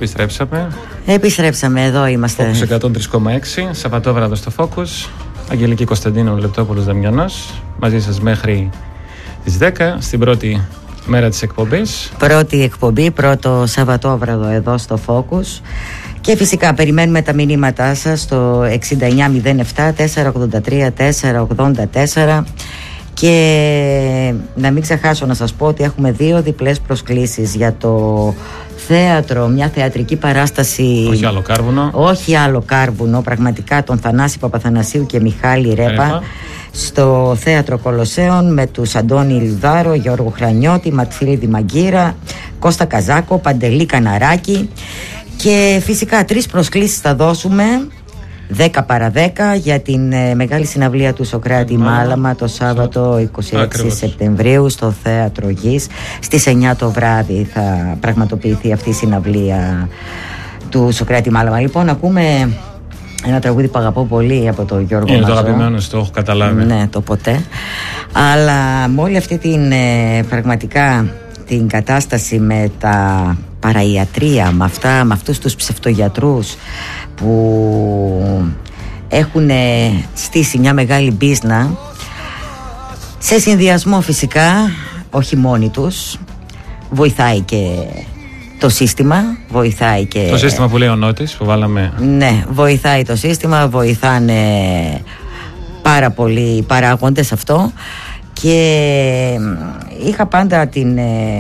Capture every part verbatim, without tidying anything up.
επιστρέψαμε. Επιστρέψαμε, εδώ είμαστε. Focus εκατόν τρία κόμμα έξι, Σαββατόβραδο στο Focus. Αγγελική Κωνσταντίνου, Λεπτόπουλος Δαμιανός. Μαζί σας μέχρι τις δέκα, στην πρώτη μέρα της εκπομπής. Πρώτη εκπομπή, πρώτο Σαββατόβραδο εδώ στο Focus. Και φυσικά περιμένουμε τα μηνύματά σας στο εξήντα εννιά μηδέν επτά τετρακόσια ογδόντα τρία τετρακόσια ογδόντα τέσσερα. Και να μην ξεχάσω να σας πω ότι έχουμε δύο διπλές προσκλήσεις για το θέατρο, μια θεατρική παράσταση. Όχι άλλο κάρβουνο. Όχι άλλο κάρβουνο, πραγματικά, τον Θανάση Παπαθανασίου και Μιχάλη Ρέπα, Ρέπα. Στο Θέατρο Κολοσσέων με τους Αντώνη Λιδάρο, Γιώργο Χρανιώτη, Ματφίλιδη Μαγκύρα, Κώστα Καζάκο, Παντελή Καναράκη. Και φυσικά τρεις προσκλήσεις θα δώσουμε δέκα παρά δέκα για την ε, μεγάλη συναυλία του Σωκράτη Μάλαμα το Σάββατο είκοσι έξι Ακριβώς. Σεπτεμβρίου στο Θέατρο Γης. Στις εννιά το βράδυ θα πραγματοποιηθεί αυτή η συναυλία του Σωκράτη Μάλαμα. Λοιπόν, ακούμε ένα τραγούδι που αγαπώ πολύ από τον Γιώργο Μαζό. Είναι το αγαπημένο, το έχω καταλάβει. Ναι, το ποτέ. Αλλά με όλη αυτή την ε, πραγματικά την κατάσταση με τα παραϊατρία, με, αυτά, με αυτούς τους ψευτογιατρούς που έχουν στήσει μια μεγάλη μπίζνα, σε συνδυασμό φυσικά, όχι μόνοι τους, βοηθάει και το σύστημα, βοηθάει και... Το σύστημα που λέει ο Νότης, που βάλαμε... Ναι, βοηθάει το σύστημα, βοηθάνε πάρα πολλοί παράγοντες αυτό. Και είχα πάντα την,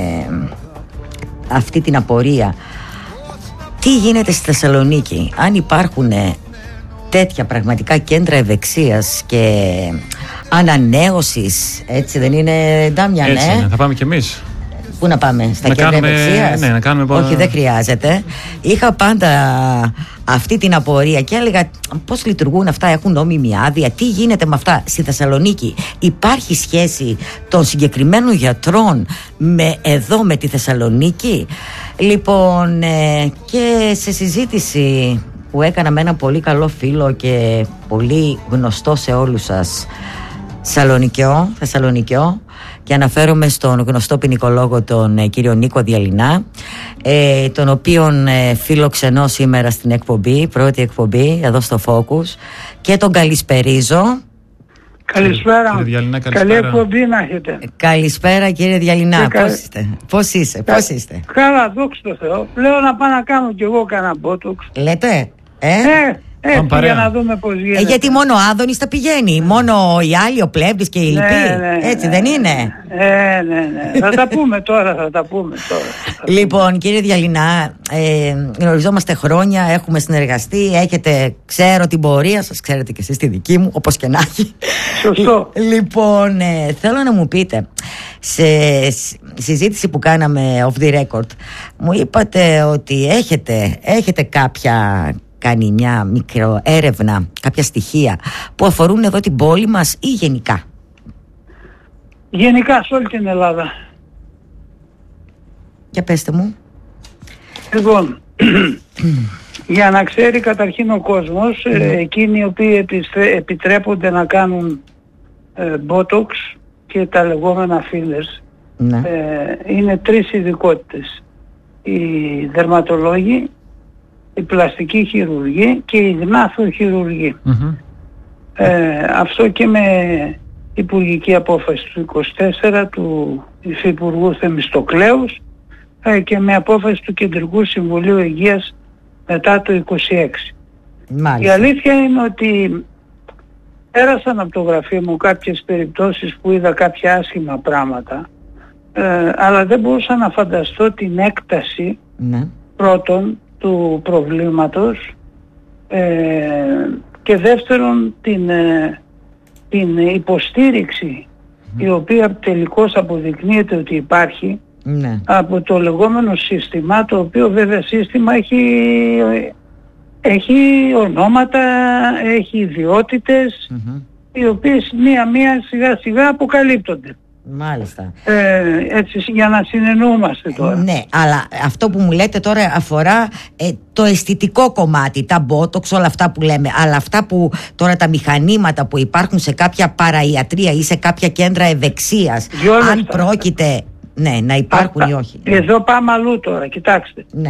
αυτή την απορία, τι γίνεται στη Θεσσαλονίκη, αν υπάρχουν τέτοια πραγματικά κέντρα ευεξίας και ανανέωσης, έτσι δεν είναι, Ντάμια? Έτσι είναι, θα πάμε κι εμείς. Πού να πάμε, στα να κέντρα κάνουμε, ευεξίας? Ναι, να κάνουμε... Όχι, δεν χρειάζεται. Είχα πάντα αυτή την απορία και έλεγα πώς λειτουργούν αυτά, έχουν νόμιμη άδεια, τι γίνεται με αυτά στη Θεσσαλονίκη? Υπάρχει σχέση των συγκεκριμένων γιατρών με εδώ, με τη Θεσσαλονίκη? Λοιπόν, ε, και σε συζήτηση που έκανα με ένα πολύ καλό φίλο και πολύ γνωστό σε όλους σας Θεσσαλονικιό, Θεσσαλονικιό, και αναφέρομαι στον γνωστό ποινικολόγο τον ε, κύριο Νίκο Διαλυνά, ε, τον οποίον ε, φιλοξενώ σήμερα στην εκπομπή, πρώτη εκπομπή εδώ στο Focus, και τον καλησπερίζω. Καλησπέρα. Κύριε Διαλυνά, καλησπέρα. Καλή εκπομπή να έχετε. Καλησπέρα κύριε Διαλυνά. Πώς κα... είστε? Πώς είσαι? Κα... Πώς είστε? Καλά, δόξα τω Θεώ. Λέω να πάω να κάνω κι εγώ κανένα μπότοξ. Λέτε? Ε? Ε, έτσι, για να δούμε πώς γίνεται. Ε, γιατί μόνο ο Άδωνης τα πηγαίνει. Μόνο οι άλλοι, ο Πλεύτης και οι λοιποί. Ναι, ναι, έτσι ναι, δεν ναι, είναι? Ε, ναι, ναι. Θα τα πούμε τώρα, θα τα πούμε τώρα. Λοιπόν, κύριε Διαλυνά, ε, γνωριζόμαστε χρόνια, έχουμε συνεργαστεί, έχετε, ξέρω την πορεία σας, ξέρετε και εσείς τη δική μου, όπως και να έχει. Σωστό. Λοιπόν, ε, θέλω να μου πείτε, σε συζήτηση που κάναμε off the record, μου είπατε ότι έχετε, έχετε κάποια... κάνει μια μικρό έρευνα, κάποια στοιχεία που αφορούν εδώ την πόλη μας ή γενικά? Γενικά σε όλη την Ελλάδα. Για πέστε μου. Λοιπόν, για να ξέρει καταρχήν ο κόσμος, mm. ε, εκείνοι οι οποίοι επιτρέπονται να κάνουν ε, botox και τα λεγόμενα fillers, mm. ε, είναι τρεις ειδικότητες. Οι δερματολόγοι, η πλαστική χειρουργή και η γνάθοχειρουργή. Mm-hmm. Ε, αυτό και με υπουργική απόφαση του είκοσι τέσσερα του Υφυπουργού Θεμιστοκλέους ε, και με απόφαση του Κεντρικού Συμβουλίου Υγείας μετά το είκοσι έξι. Μάλιστα. Η αλήθεια είναι ότι πέρασαν από το γραφείο μου κάποιες περιπτώσεις που είδα κάποια άσχημα πράγματα, ε, αλλά δεν μπορούσα να φανταστώ την έκταση ναι. πρώτον του προβλήματος ε, και δεύτερον την, ε, την υποστήριξη mm. η οποία τελικώς αποδεικνύεται ότι υπάρχει mm. από το λεγόμενο σύστημα, το οποίο βέβαια σύστημα έχει, έχει ονόματα, έχει ιδιότητες mm-hmm. οι οποίες μία-μία σιγά σιγά αποκαλύπτονται. Μάλιστα. Ε, έτσι για να συνεννοούμαστε τώρα. Ε, ναι, αλλά αυτό που μου λέτε τώρα αφορά ε, το αισθητικό κομμάτι, τα botox, όλα αυτά που λέμε. Αλλά αυτά που τώρα τα μηχανήματα που υπάρχουν σε κάποια παραϊατρία ή σε κάποια κέντρα ευεξίας, αν πρόκειται ναι, να υπάρχουν αυτά, ή όχι. Εδώ πάμε αλλού τώρα, κοιτάξτε. Ναι.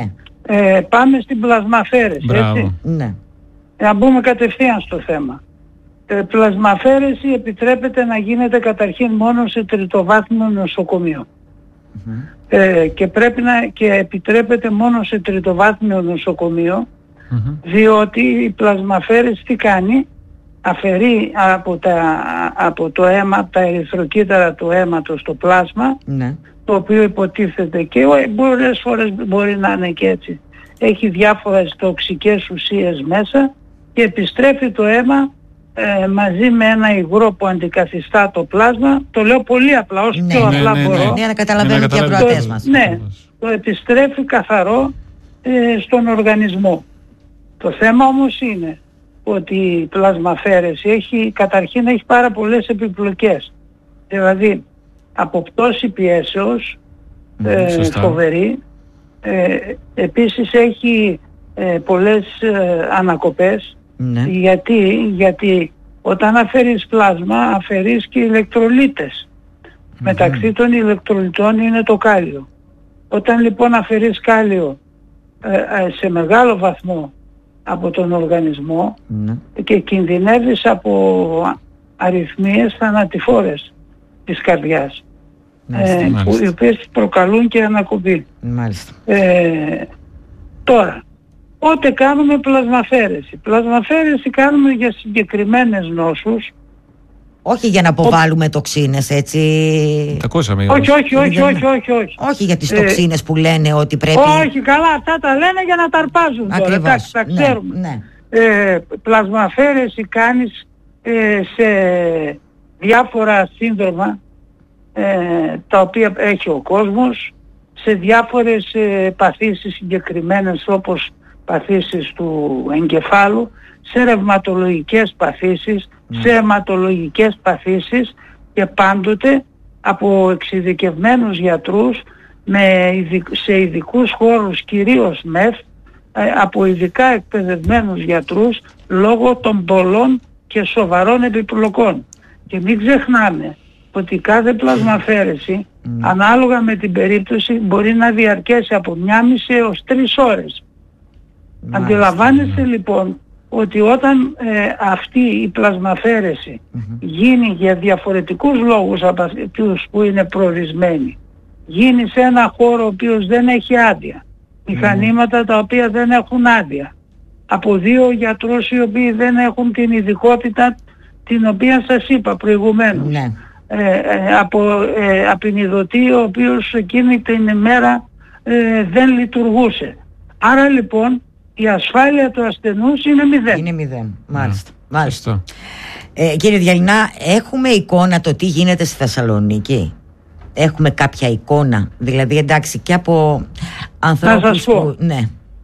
Ε, πάμε στην πλασμαφέρεση, έτσι. Ναι. Να μπούμε κατευθείαν στο θέμα. Ε, πλασμαφέρεση επιτρέπεται να γίνεται καταρχήν μόνο σε τριτοβάθμιο νοσοκομείο. Mm-hmm. Ε, και, πρέπει να, και επιτρέπεται μόνο σε τριτοβάθμιο νοσοκομείο, mm-hmm. διότι η πλασμαφέρεση τι κάνει? Αφαιρεί από, τα, από το αίμα, από τα ερυθροκύτταρα του αίματος το πλάσμα, ναι. το οποίο υποτίθεται και πολλές φορές μπορεί να είναι και έτσι. Έχει διάφορες τοξικές ουσίες μέσα και επιστρέφει το αίμα ε, μαζί με ένα υγρό που αντικαθιστά το πλάσμα. Το λέω πολύ απλά, όσο ναι, πιο ναι, απλά ναι, μπορώ. Ναι, ναι, να καταλαβαίνουν και οι ακροατές μας. Ναι, το επιστρέφει καθαρό ε, στον οργανισμό. Το θέμα όμως είναι ότι η πλασμαφέρεση έχει, καταρχήν έχει πάρα πολλές επιπλοκές. Δηλαδή, από πτώση πιέσεως, mm, ε, φοβερή, ε, επίσης έχει ε, πολλές ε, ανακοπές, mm. γιατί, γιατί όταν αφαιρείς πλάσμα αφαιρείς και ηλεκτρολίτες. Mm. Μεταξύ των ηλεκτρολιτών είναι το κάλιο. Όταν λοιπόν αφαιρείς κάλιο ε, ε, σε μεγάλο βαθμό από τον οργανισμό mm. και κινδυνεύεις από αριθμίες θανατηφόρες της καρδιάς, μάλιστα, ε, που, οι οποίες προκαλούν και ανακοπή. Μάλιστα. Ε, τώρα, πότε κάνουμε πλασμαφέρεση? Πλασμαφέρεση κάνουμε για συγκεκριμένες νόσους. Όχι για να αποβάλουμε Ο... τοξίνες, έτσι. Τα ακούσαμε. Όχι, όχι, όχι, όχι, όχι, όχι. Όχι για τις τοξίνες ε, που λένε ότι πρέπει... Όχι, καλά, αυτά τα λένε για να τα αρπάζουν. Ακριβώς. Τώρα, εντάξει, τα ξέρουμε. Ναι, ναι. Ε, πλασμαφέρεση κάνεις ε, σε διάφορα σύνδρομα ε, τα οποία έχει ο κόσμος, σε διάφορες ε, παθήσεις συγκεκριμένες, όπως παθήσεις του εγκεφάλου, σε ρευματολογικές παθήσεις, mm. σε αιματολογικές παθήσεις, και πάντοτε από εξειδικευμένους γιατρούς με ειδικ, σε ειδικούς χώρους, κυρίως μεθ, ε, από ειδικά εκπαιδευμένους γιατρούς, λόγω των πολλών και σοβαρών επιπλοκών. Και μην ξεχνάμε ότι κάθε πλασμαφέρεση, mm. ανάλογα με την περίπτωση, μπορεί να διαρκέσει από μία μισή έως τρεις ώρες. Mm. Αντιλαμβάνεστε mm. λοιπόν ότι όταν ε, αυτή η πλασμαφέρεση mm-hmm. γίνει για διαφορετικούς λόγους από αυτούς που είναι προορισμένοι, γίνει σε ένα χώρο ο οποίος δεν έχει άδεια, mm. μηχανήματα τα οποία δεν έχουν άδεια, από δύο γιατρούς οι οποίοι δεν έχουν την ειδικότητα την οποία σας είπα προηγουμένως, ναι. ε, ε, από ε, απεινιδωτή ο οποίος εκείνη την ημέρα ε, δεν λειτουργούσε. Άρα λοιπόν η ασφάλεια του ασθενούς είναι μηδέν. Είναι μηδέν, μάλιστα. Mm. μάλιστα. Ε, κύριε Διαλυνά, έχουμε εικόνα το τι γίνεται στη Θεσσαλονίκη? Έχουμε κάποια εικόνα? Δηλαδή εντάξει και από ανθρώπους που... Ναι.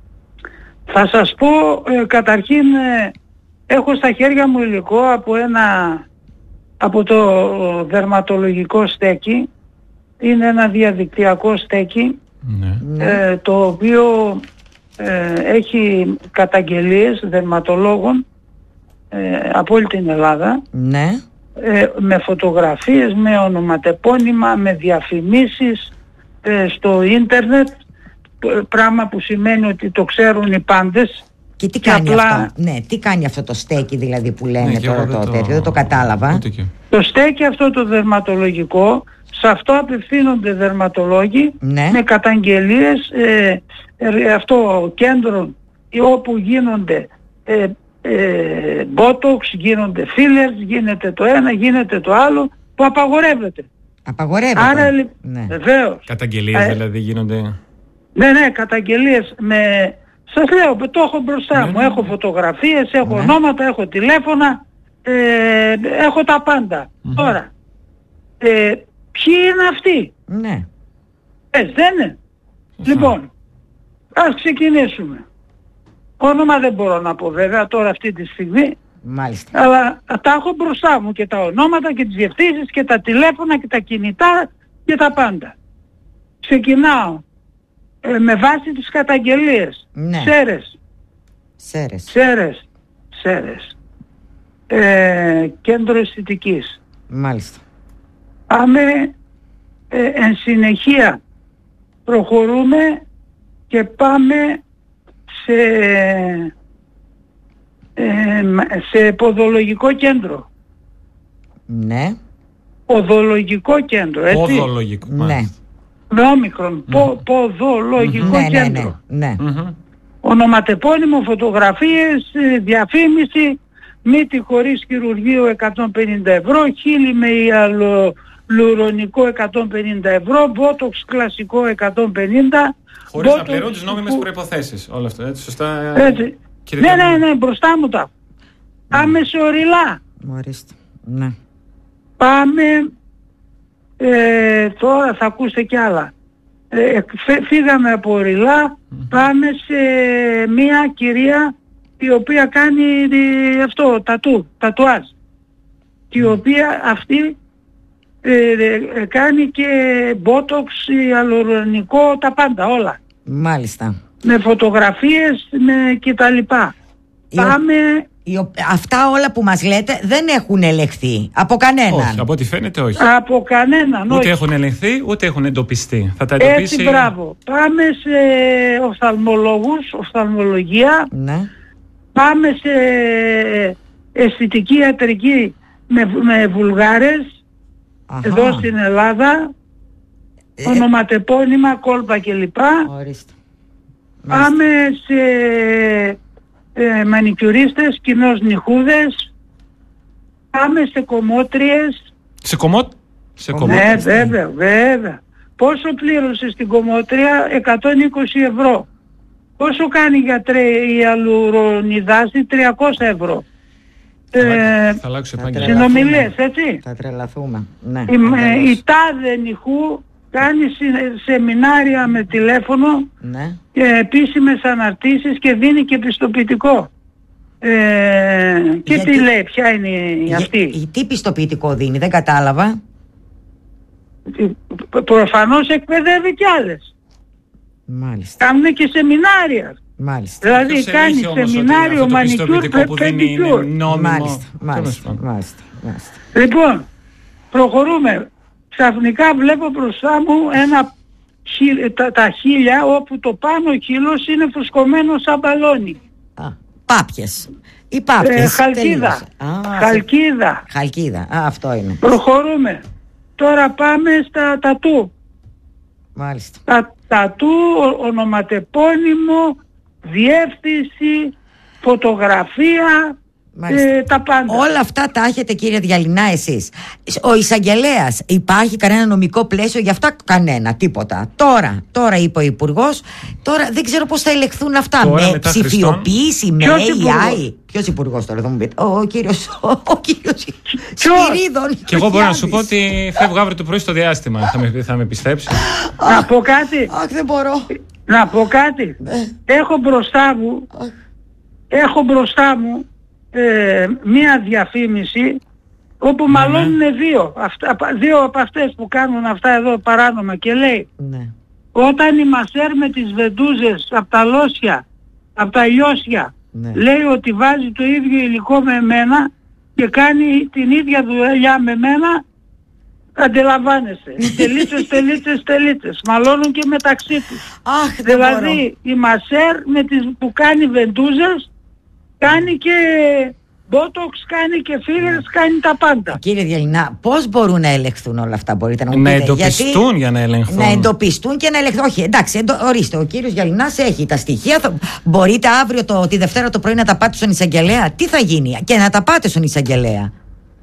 Θα σας πω, ε, καταρχήν ε, έχω στα χέρια μου υλικό από ένα, από το δερματολογικό στέκι. Είναι ένα διαδικτυακό στέκι, ναι. ε, το οποίο ε, έχει καταγγελίες δερματολόγων ε, από όλη την Ελλάδα, ναι. ε, με φωτογραφίες, με ονοματεπώνυμα, με διαφημίσεις ε, στο ίντερνετ, πράγμα που σημαίνει ότι το ξέρουν οι πάντες. Και τι κάνει και απλά... αυτό? Ναι, τι κάνει αυτό το στέκι δηλαδή που λένε, ναι, τώρα το, το τέτοιο, δεν το κατάλαβα. Το στέκι αυτό το δερματολογικό, σε αυτό απευθύνονται δερματολόγοι, ναι. με καταγγελίες, ε, ε, αυτό κέντρο όπου γίνονται ε, ε, botox, γίνονται fillers, γίνεται το ένα, γίνεται το άλλο, που απαγορεύεται. Απαγορεύεται. Άρα, ναι. βεβαίως. Καταγγελίες ε, δηλαδή γίνονται... Ναι, ναι, καταγγελίες με... Σας λέω, το έχω μπροστά ναι, μου, έχω φωτογραφίες, έχω ναι. ονόματα, έχω τηλέφωνα, ε, έχω τα πάντα. Mm-hmm. Τώρα, ε, ποιοι είναι αυτοί? Ναι. Ε, δεν είναι. Mm-hmm. Λοιπόν, ας ξεκινήσουμε. Όνομα δεν μπορώ να πω βέβαια τώρα αυτή τη στιγμή. Μάλιστα. Αλλά τα έχω μπροστά μου και τα ονόματα και τις διευθύνσεις και τα τηλέφωνα και τα κινητά και τα πάντα. Ξεκινάω. Ε, με βάση τις καταγγελίες. Ναι. Σέρες. Σέρες. Σέρες. Σέρες. Ε, κέντρο αισθητικής. Μάλιστα. Πάμε ε, εν συνεχεία. Προχωρούμε και πάμε σε, ε, σε ποδολογικό κέντρο. Ναι. Ποδολογικό κέντρο, έτσι. Ποδολογικό, Ναι. Με όμικρον. Mm. Πο, ποδολογικό Ναι, ναι, κέντρο. ναι, ναι. Mm-hmm. Ονοματεπώνυμο, φωτογραφίες, διαφήμιση, μύτη χωρίς χειρουργείο εκατόν πενήντα ευρώ, χείλη με ιαλουρονικό εκατόν πενήντα ευρώ, μπότοξ κλασικό εκατόν πενήντα. Χωρίς να πληρούν τις νόμιμες προϋποθέσεις. Όλο αυτό, έτσι, σωστά. Έτσι. Ναι, ναι, ναι, μπροστά μου τα. Πάμε σε οριλά. Μορίστε. Ναι. Πάμε, ε, τώρα θα ακούσετε κι άλλα. Ε, φύγαμε από οριλά, mm-hmm. πάμε σε μια κυρία η οποία κάνει ε, αυτό, τατού, τατουάζ. Mm. Η οποία αυτή ε, ε, κάνει και μπότοξ, ιαλουρονικό, τα πάντα, όλα. Μάλιστα. Με φωτογραφίες με και τα λοιπά. Η Πάμε... Η, αυτά όλα που μας λέτε δεν έχουν ελεγχθεί από κανέναν. Όχι, από ό,τι φαίνεται όχι. Από κανέναν, ούτε όχι. έχουν ελεγχθεί, ούτε έχουν εντοπιστεί. Θα τα εντοπίσει... Έτσι, μπράβο. Πάμε σε οφθαλμολόγους, οφθαλμολογία. Ναι. Πάμε σε αισθητική ιατρική με, με βουλγάρες. Αχα. Εδώ στην Ελλάδα. Ε... Ονοματεπώνυμα, κόλπα κλπ. Ορίστε. Πάμε σε ε, μανικιουρίστες, κοινώς νυχούδες. Πάμε σε κομμότριες. Σε κομμότ... Σε ναι, βέβαια, βέβαια. Πόσο πλήρωσε στην κομμότρια? εκατόν είκοσι ευρώ. Πόσο κάνει για τρε... η αλουρονιδάση? τριακόσια ευρώ. Θα, ε, θα αλλάξω επάγγελμα. Συνομιλίες, έτσι. Θα τρελαθούμε. Ναι, η, ε, η τάδε νυχού κάνει σεμινάρια με τηλέφωνο, ναι. και επίσημες αναρτήσεις και δίνει και πιστοποιητικό. Ε, και γιατί, τι λέει, ποια είναι η αυτή. Για, τι πιστοποιητικό δίνει, δεν κατάλαβα. Προφανώς εκπαιδεύει κι άλλες. Μάλιστα. Κάνουν και σεμινάρια. Μάλιστα. Δηλαδή κάνει σεμινάριο μανικιούρ, πεντικιούρ. Μάλιστα, μάλιστα, μάλιστα, μάλιστα. Λοιπόν, προχωρούμε. Ξαφνικά βλέπω μπροστά μου ένα, τα, τα χείλια όπου το πάνω χείλος είναι φουσκωμένο σαν μπαλόνι. Α, πάπιες. Ή πάπιες. Ε, χαλκίδα. Α, χαλκίδα. Χαλκίδα. Α, αυτό είναι. Προχωρούμε. Τώρα πάμε στα τατού. Μάλιστα. Τα τατού, ονοματεπώνυμο, διεύθυνση, φωτογραφία, ε, τα πάντα. Όλα αυτά τα έχετε, κύριε Διαλυνά, εσείς. Ο εισαγγελέας, υπάρχει κανένα νομικό πλαίσιο για αυτά? Κανένα, τίποτα. Τώρα, τώρα είπε ο Υπουργός, τώρα δεν ξέρω πώς θα ελεγχθούν αυτά. Τώρα, με ψηφιοποίηση, με έι άι. Ποιος Υπουργός τώρα, θα μου πείτε? Ο, ο κύριος, ο, ο κύριος Σπυρίδων. Και εγώ μπορώ να σου πω ότι φεύγω αύριο το πρωί στο διάστημα. Θα με, θα με πιστέψει? Να πω κάτι. Αχ, δεν μπορώ. Να πω κάτι. Έχω μπροστά μου, έχω μπροστά μου Ε, μία διαφήμιση όπου ναι, μαλώνουν ναι. δύο αυτά, δύο από αυτές που κάνουν αυτά εδώ παράνομα και λέει ναι. όταν η μασέρ με τις βεντούζες από τα λόσια, από τα λιώσια, ναι. λέει ότι βάζει το ίδιο υλικό με εμένα και κάνει την ίδια δουλειά με εμένα, αντιλαμβάνεσαι. τελίτσες, τελίτσες, τελίτσες. Μαλώνουν και μεταξύ τους. Αχ, δηλαδή η μασέρ με τις, που κάνει βεντούζες κάνει και μπότοξ, κάνει και φίλες, κάνει τα πάντα. Κύριε Διαλυνά, πώς μπορούν να ελεγχθούν όλα αυτά, μπορείτε να μου να πείτε? εντοπιστούν γιατί... για να ελεγχθούν. Να εντοπιστούν και να ελεγχθούν. Όχι, εντάξει, εντο... ορίστε, ο κύριος Διαλυνάς έχει τα στοιχεία. Θα... Μπορείτε αύριο το... τη Δευτέρα το πρωί να τα πάτε στον εισαγγελέα? Τι θα γίνει? Και να τα πάτε στον εισαγγελέα.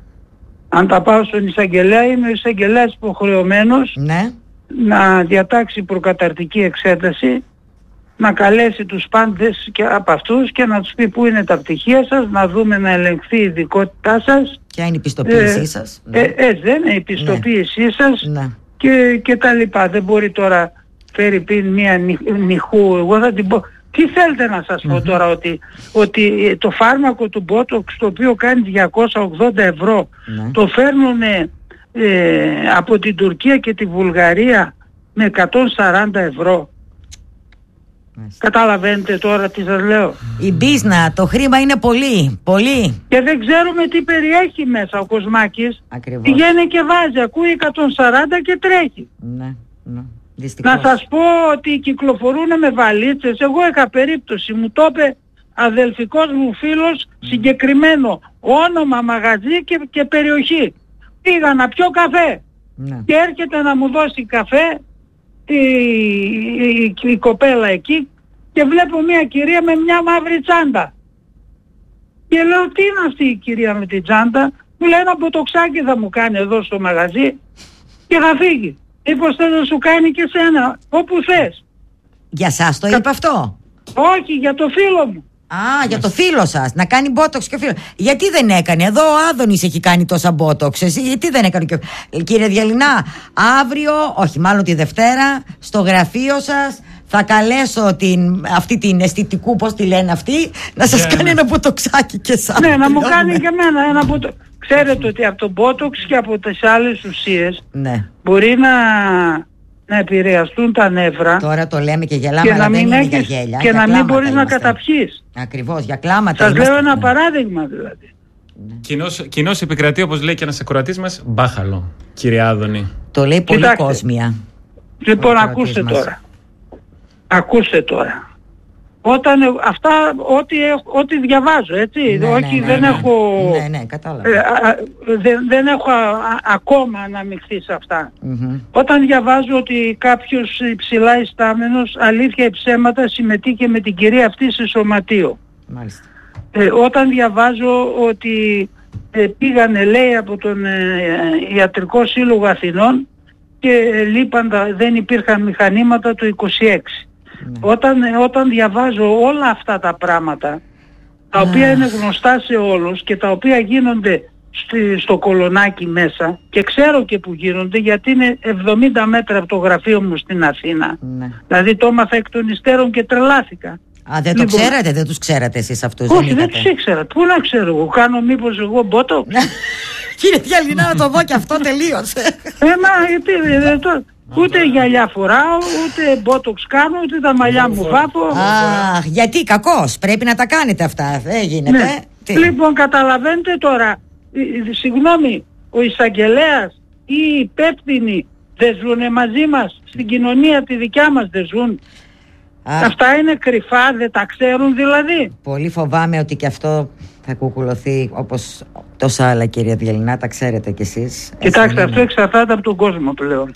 Αν τα πάω στον εισαγγελέα, είναι ο εισαγγελέας υποχρεωμένος, ναι, να διατάξει προκαταρτική εξέταση, να καλέσει τους πάντες και από αυτούς και να τους πει πού είναι τα πτυχία σας, να δούμε να ελεγχθεί η ειδικότητά σας. Ποια είναι η πιστοποίησή ε, σας. Ε, ναι. ε, δεν είναι η πιστοποίησή ναι. σας ναι. Και, και τα λοιπά. Δεν μπορεί τώρα φέρει πίν μία νυχού. Εγώ θα την πω. Τι θέλετε να σας mm-hmm. πω τώρα, ότι, ότι το φάρμακο του Botox, το οποίο κάνει διακόσια ογδόντα ευρώ, ναι. το φέρνουν ε, από την Τουρκία και τη Βουλγαρία με εκατόν σαράντα ευρώ. Καταλαβαίνετε τώρα τι σας λέω? Η μπίζνα, το χρήμα είναι πολύ, πολύ. Και δεν ξέρουμε τι περιέχει μέσα ο Κοσμάκης. Ακριβώς. Πηγαίνει και βάζει, ακούει εκατόν σαράντα και τρέχει. Ναι, ναι. Δυστυχώς. Να σας πω ότι κυκλοφορούν με βαλίτσες. Εγώ είχα περίπτωση, μου το είπε αδελφικός μου φίλος, mm. συγκεκριμένο όνομα, μαγαζί και, και περιοχή. Πήγα να πιω καφέ mm. και έρχεται να μου δώσει καφέ η, η, η, η κοπέλα εκεί και βλέπω μια κυρία με μια μαύρη τσάντα. Και λέω, τι είναι αυτή η κυρία με την τσάντα? Μου λέει, ένα μποτοξάκι θα μου κάνει εδώ στο μαγαζί και θα φύγει. Είπως θες να σου κάνει και σένα, όπου θες. Για σας το Κα... είπε αυτό? Όχι, για το φίλο μου. Α, για το φίλο σας, να κάνει μπότοξ και φίλο. Γιατί δεν έκανε? Εδώ ο Άδωνης έχει κάνει τόσα μπότοξ. Εσύ γιατί δεν έκανε? Και... Κύριε Διαλυνά, αύριο, όχι μάλλον τη Δευτέρα, στο γραφείο σας θα καλέσω την, αυτή την αισθητικού, πώς τη λένε αυτή, να σας yeah, κάνει ναι. ένα μποτοξάκι και εσάς. Ναι, να μου κάνει και εμένα ένα μποτοξ. Ξέρετε ότι από το μπότοξ και από τις άλλες ουσίες ναι. μπορεί να, να επηρεαστούν τα νεύρα. Τώρα το λέμε και γελάμε, αλλά δεν είναι για γέλια. Και για να μην μπορείς να καταπιείς. Ακριβώς, για κλάματα. Σας λέω ένα παράδειγμα δηλαδή. Ναι. Κοινώς, κοινώς επικρατεί, όπως λέει και ένας ακροατής μας, μπάχαλο, κύριε Άδωνη. Το λέει πολύ Κοιτάξτε. κόσμια. Λοιπόν, ακούστε μας. τώρα. Ακούστε τώρα. Όταν αυτά, ό,τι, ό,τι διαβάζω, έτσι, ναι, όχι ναι, δεν ναι, έχω... Ναι, ναι, κατάλαβα. Ε, α, δεν, δεν έχω α, α, ακόμα αναμειχθεί σε αυτά. Mm-hmm. Όταν διαβάζω ότι κάποιος υψηλά ιστάμενος, αλήθεια ή ψέματα, συμμετείχε με την κυρία αυτή σε σωματείο. Μάλιστα. Ε, όταν διαβάζω ότι ε, πήγανε, λέει, από τον ε, Ιατρικό Σύλλογο Αθηνών και ε, λείπαντα, δεν υπήρχαν μηχανήματα το είκοσι έξι. Ναι. Όταν, όταν διαβάζω όλα αυτά τα πράγματα, τα οποία είναι γνωστά σε όλους και τα οποία γίνονται στη, στο κολονάκι μέσα, και ξέρω και που γίνονται γιατί είναι εβδομήντα μέτρα από το γραφείο μου στην Αθήνα. Ναι. Δηλαδή το έμαθα εκ των υστέρων και τρελάθηκα. Α, δεν λοιπόν, το ξέρατε, δεν τους ξέρατε εσείς αυτούς? Όχι, δεν, δεν τους ήξερα. Πού να ξέρω εγώ, κάνω μήπως εγώ μπότοξ? Κύριε Διαλυνά, να το δω και αυτό τελείωσε. Ε, μα γιατί δεν το... Ούτε γυαλιά φοράω, ούτε μπότοξ κάνω, ούτε τα μαλλιά μου βάφω. Αχ, γιατί κακώς, πρέπει να τα κάνετε αυτά, δεν γίνεται. Ναι. Τι? Λοιπόν, καταλαβαίνετε τώρα, συγγνώμη, ο εισαγγελέας ή οι υπεύθυνοι δεν ζουνε μαζί μας, στην κοινωνία τη δικιά μας δεν ζουν? Α, αυτά είναι κρυφά, δεν τα ξέρουν δηλαδή. Πολύ φοβάμαι ότι και αυτό θα κουκουλωθεί όπως τόσα άλλα, κύριε Διαλυνά, τα ξέρετε κι εσείς. Κοιτάξτε, αυτό εξαρτάται από τον κόσμο πλέον.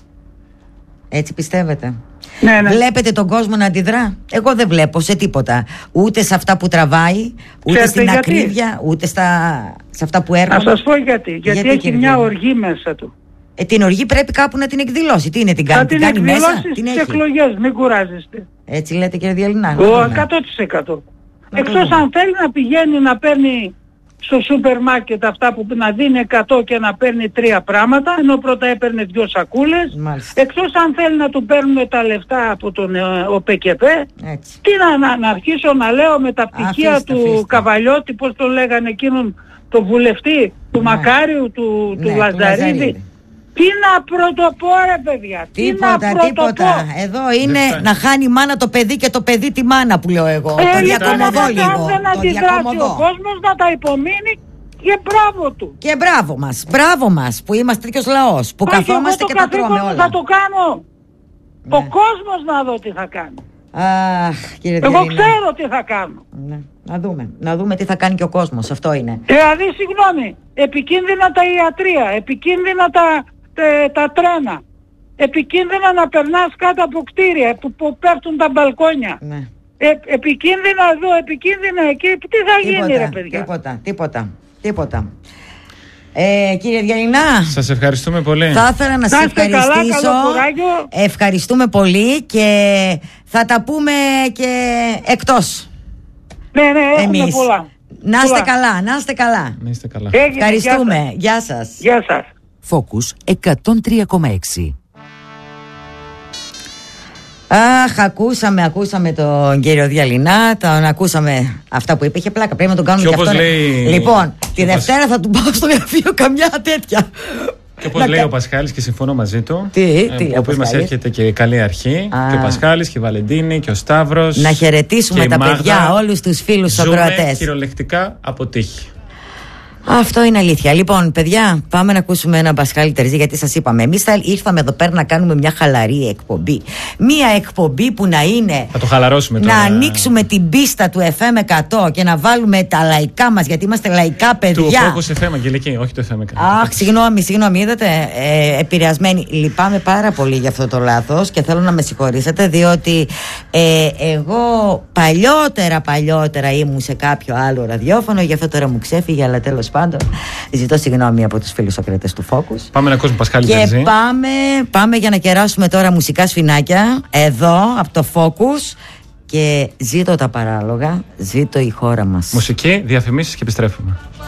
Έτσι πιστεύετε? Ναι, ναι. Βλέπετε τον κόσμο να αντιδρά? Εγώ δεν βλέπω σε τίποτα. Ούτε σε αυτά που τραβάει, ούτε Ξέρετε στην γιατί? ακρίβεια, ούτε στα... σε αυτά που έρχονται. Να σας πω γιατί. Γιατί, γιατί έχει μια οργή μέσα του. Ε, την οργή πρέπει κάπου να την εκδηλώσει. Τι είναι, την κάνει, θα την, την κάνει μέσα? Την έχει. Εκλογές, μην κουράζεστε. Έτσι λέτε, κύριε Διαλυνά? Ο εκατό τοις εκατό. Εκτός αν θέλει να πηγαίνει να παίρνει στο σούπερ μάρκετ αυτά που να δίνει εκατό και να παίρνει τρία πράγματα, ενώ πρώτα έπαιρνε δυο σακούλες. Μάλιστα. Εκτός αν θέλει να του παίρνουν τα λεφτά από τον ε, ΟΠΕΚΕΠΕ. Τι να, να, να αρχίσω να λέω με τα πτυχία αφήστε, του αφήστε. Καβαλιώτη, πώς το λέγανε εκείνον, το βουλευτή, του ναι. Μακάριου, του, ναι, του Λαζαρίδη. Τι να πρωτοπώ ρε παιδιά, τίποτα, τι να πρωτοπώ. Τίποτα. Εδώ είναι να χάνει η μάνα το παιδί και το παιδί τη μάνα που λέω εγώ. Ε, το διακομωδώ λίγο. Αν δεν αντιδράσει ο κόσμος να τα υπομείνει και μπράβο του. Και μπράβο μας, μπράβο μας που είμαστε τέτοιος λαός, που όχι, καθόμαστε και τα τρώμε όλα. Θα το κάνω. Ναι. Ο κόσμος να δω τι θα κάνει. Αχ, κύριε εγώ Διαλυνά. ξέρω τι θα κάνω. Ναι. Να δούμε, να δούμε τι θα κάνει και ο κόσμος, αυτό είναι. Δηλαδή συγγνώμη, επικίνδυνα τα ιατρεία, επικίνδυνα τα... τα τρένα. Επικίνδυνα να περνάς κάτω από κτίρια που, που πέφτουν τα μπαλκόνια. Ναι. Ε, επικίνδυνα εδώ, επικίνδυνα εκεί. Τι θα τίποτα, γίνει ρε παιδιά? Τίποτα, τίποτα, τίποτα. Ε, κύριε Διαλυνά, σας ευχαριστούμε πολύ. Θα ήθελα να σας ευχαριστήσω. Καλά, ευχαριστούμε πολύ και θα τα πούμε και εκτός. Ναι, ναι, έχουμε εμείς. πολλά. Να είστε καλά, να είστε καλά. Να είστε καλά. Έγινε, ευχαριστούμε. Γεια σας. Γεια σας. Γεια σας. Focus εκατόν τρία κόμμα έξι. Αχ, ακούσαμε, ακούσαμε τον κύριο Διαλυνά, τον ακούσαμε αυτά που είπε. Είχε πλάκα, πρέπει να τον κάνουμε και, και αυτό. Λέει... Λοιπόν, τη Δευτέρα θα του πάω στο γραφείο καμιά τέτοια. Και όπως λέει κα... ο Πασχάλης, και συμφωνώ μαζί του. Τι, ε, τι λέει ο οποίος μας έρχεται και καλή αρχή. Α. Και ο Πασχάλης και η Βαλεντίνη και ο Σταύρος. Να χαιρετήσουμε τα Μάγδα, παιδιά, όλους τους φίλους ακροατές. Ζούμε κυριολεκτικά από τύχη. Αυτό είναι αλήθεια. Λοιπόν, παιδιά, πάμε να ακούσουμε ένα Πασχάλη Τερζή, γιατί σας είπαμε, εμείς θα ήρθαμε εδώ πέρα να κάνουμε μια χαλαρή εκπομπή. Μια εκπομπή που να είναι. Θα το χαλαρώσουμε τώρα. Να ανοίξουμε την πίστα του εφ εμ εκατό και να βάλουμε τα λαϊκά μας, γιατί είμαστε λαϊκά παιδιά. Του Focus εφ εμ, Αγγελική, όχι το εφ εμ εκατό. Αχ, συγγνώμη, συγγνώμη, είδατε. Ε, επηρεασμένη. Λυπάμαι πάρα πολύ για αυτό το λάθος και θέλω να με συγχωρήσετε, διότι ε, εγώ παλιότερα, παλιότερα ήμουν σε κάποιο άλλο ραδιόφωνο, γι' αυτό τώρα μου ξέφυγε, αλλά τέλος πάντων, ζητώ συγγνώμη από τους φίλους Σοκράτες του Focus. Πάμε να ακούσουμε Πασχάλη Και Τερζή. πάμε, πάμε για να κεράσουμε τώρα μουσικά σφινάκια εδώ από το Focus. Και ζήτω τα παράλογα, ζήτω η χώρα μας. Μουσική, διαφημίσεις και επιστρέφουμε.